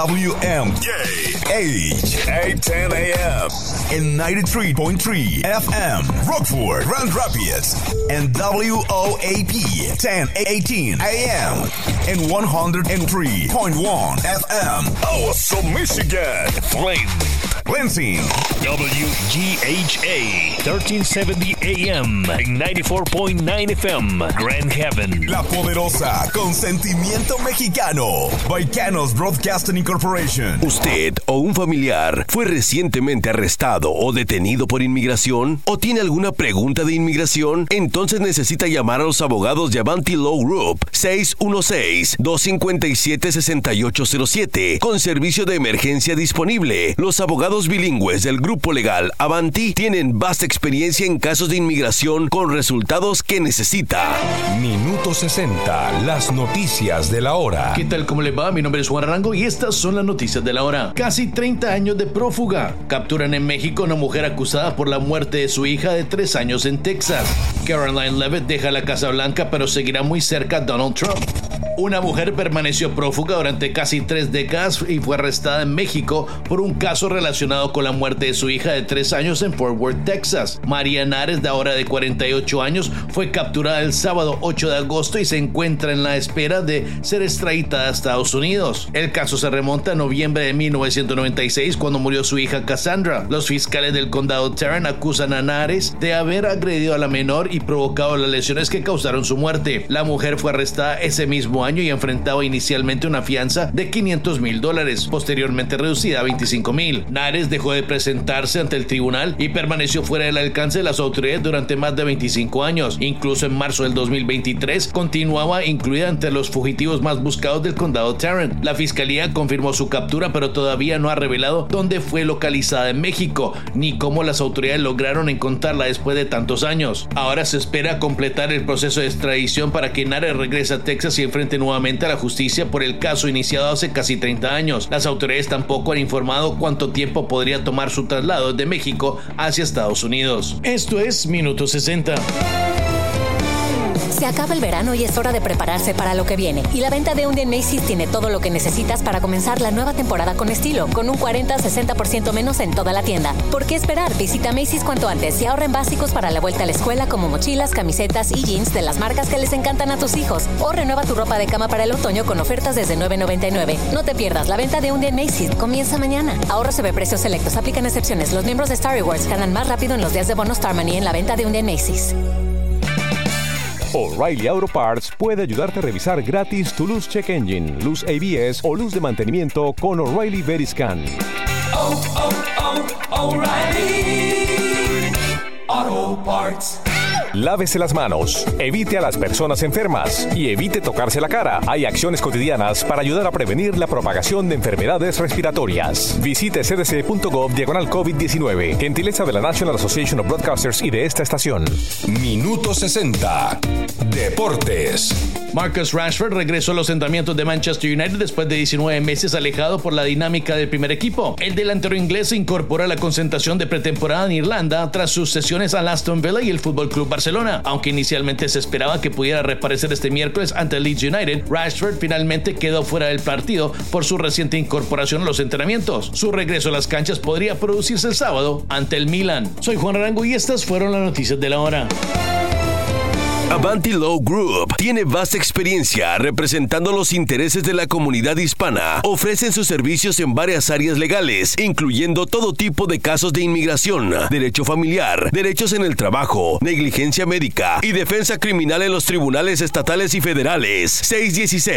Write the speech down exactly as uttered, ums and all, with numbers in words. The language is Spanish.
W M K H eight ten A M and ninety-three point three F M Rockford, Grand Rapids, and W O A P ten eighteen A M and one oh three point one F M also Michigan, Flint, Lansing, W G H A thirteen seventy A M and ninety-four point nine F M Grand Haven, La Poderosa con sentimiento mexicano, Baicanos Broadcasting Incorporated. ¿Usted o un familiar fue recientemente arrestado o detenido por inmigración? ¿O tiene alguna pregunta de inmigración? Entonces necesita llamar a los abogados de Avanti Law Group seis uno seis, dos cinco siete, seis ocho cero siete con servicio de emergencia disponible. Los abogados bilingües del grupo legal Avanti tienen vasta experiencia en casos de inmigración con resultados que necesita. Minuto sesenta, las noticias de la hora. ¿Qué tal? ¿Cómo les va? Mi nombre es Juan Arango y estas son las noticias de la hora. Casi treinta años de prófuga. Capturan en México a una mujer acusada por la muerte de su hija de tres años en Texas. Caroline Leavitt deja la Casa Blanca pero seguirá muy cerca a Donald Trump. Una mujer permaneció prófuga durante casi tres décadas y fue arrestada en México por un caso relacionado con la muerte de su hija de tres años en Fort Worth, Texas. María Nares, de ahora de cuarenta y ocho años, fue capturada el sábado ocho de agosto y se encuentra en la espera de ser extraditada a Estados Unidos. El caso se remonta a noviembre de mil novecientos noventa y seis, cuando murió su hija Cassandra. Los fiscales del condado Tarrant acusan a Nares de haber agredido a la menor y provocado las lesiones que causaron su muerte. La mujer fue arrestada ese mismo año y enfrentaba inicialmente una fianza de quinientos mil dólares, posteriormente reducida a veinticinco mil. Nares dejó de presentarse ante el tribunal y permaneció fuera del alcance de las autoridades durante más de veinticinco años. Incluso en marzo del dos mil veintitrés continuaba incluida entre los fugitivos más buscados del condado Tarrant. La fiscalía confirmó su captura, pero todavía no ha revelado dónde fue localizada en México, ni cómo las autoridades lograron encontrarla después de tantos años. Ahora se espera completar el proceso de extradición para que Nares regrese a Texas y enfrente nuevamente a la justicia por el caso iniciado hace casi treinta años. Las autoridades tampoco han informado cuánto tiempo podría tomar su traslado desde México hacia Estados Unidos. Esto es Minuto sesenta. Se acaba el verano y es hora de prepararse para lo que viene. Y la venta de un día en Macy's tiene todo lo que necesitas para comenzar la nueva temporada con estilo, con un cuarenta a sesenta por ciento menos en toda la tienda. ¿Por qué esperar? Visita Macy's cuanto antes y ahorra en básicos para la vuelta a la escuela, como mochilas, camisetas y jeans de las marcas que les encantan a tus hijos. O renueva tu ropa de cama para el otoño con ofertas desde nueve noventa y nueve. No te pierdas la venta de un día en Macy's. Comienza mañana. Ahorro sobre precios selectos. Aplican excepciones. Los miembros de Star Rewards ganan más rápido en los días de bono Star Money en la venta de un día en Macy's. O'Reilly Auto Parts puede ayudarte a revisar gratis tu luz check engine, luz A B S o luz de mantenimiento con O'Reilly Veriscan. Oh, oh, oh, O'Reilly Auto Parts. Lávese las manos, evite a las personas enfermas y evite tocarse la cara. Hay acciones cotidianas para ayudar a prevenir la propagación de enfermedades respiratorias. Visite c d c punto gov diagonal COVID diecinueve. Gentileza de la National Association of Broadcasters y de esta estación. Minuto sesenta. Deportes. Marcus Rashford regresó a los entrenamientos de Manchester United después de diecinueve meses alejado por la dinámica del primer equipo. El delantero inglés se incorporó a la concentración de pretemporada en Irlanda tras sus sesiones al Aston Villa y el Fútbol Club Barcelona. Aunque inicialmente se esperaba que pudiera reaparecer este miércoles ante el Leeds United, Rashford finalmente quedó fuera del partido por su reciente incorporación a los entrenamientos. Su regreso a las canchas podría producirse el sábado ante el Milan. Soy Juan Arango y estas fueron las noticias de la hora. Avanti Law Group tiene vasta experiencia representando los intereses de la comunidad hispana. Ofrecen sus servicios en varias áreas legales, incluyendo todo tipo de casos de inmigración, derecho familiar, derechos en el trabajo, negligencia médica y defensa criminal en los tribunales estatales y federales. seis uno seis